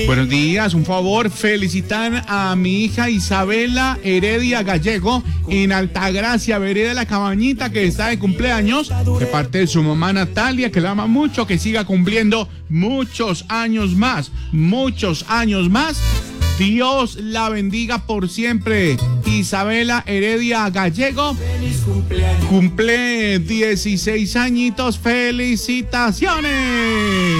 Buenos días, un favor, felicitar a mi hija Isabela Heredia Gallego en Altagracia, Vereda La Cabañita, que está de cumpleaños, de parte de su mamá Natalia, que la ama mucho, que siga cumpliendo muchos años más. Dios la bendiga por siempre. Isabela Heredia Gallego cumple 16 añitos. ¡Felicitaciones!